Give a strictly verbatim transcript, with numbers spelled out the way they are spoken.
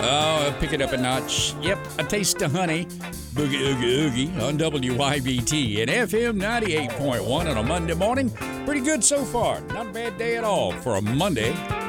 Oh, pick it up a notch. Yep, a taste of honey. Boogie Oogie Oogie on W I B T and F M ninety-eight point one on a Monday morning. Pretty good so far. Not a bad day at all for a Monday.